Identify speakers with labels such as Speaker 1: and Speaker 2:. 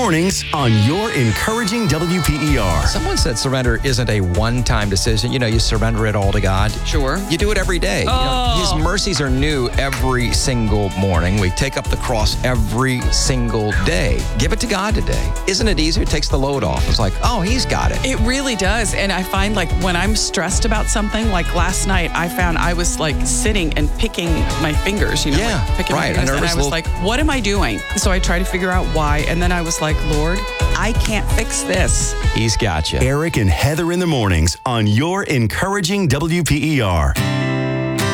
Speaker 1: mornings on your encouraging WPER.
Speaker 2: Someone said surrender isn't a one-time decision. You surrender it all to God.
Speaker 3: Sure.
Speaker 2: You do it every day. His mercies are new every single morning. We take up the cross every single day. Give it to God today. Isn't it easier? It takes the load off. It's like, oh, he's got it.
Speaker 3: It really does. And I find like when I'm stressed about something, like last night, I found I was like sitting and picking my fingers, picking my fingers. And I was like, what am I doing? So I try to figure out why. And then I was like, Lord, I can't fix this.
Speaker 2: He's got you.
Speaker 1: Eric and Heather in the mornings on your encouraging WPER.